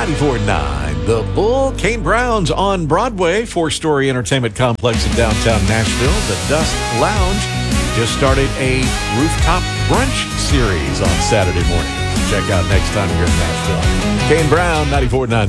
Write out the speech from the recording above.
94.9 The Bull. Kane Brown's on Broadway, four-story entertainment complex in downtown Nashville. The Dust Lounge just started a rooftop brunch series on Saturday morning. Check out next time you're in Nashville. Kane Brown, 94.9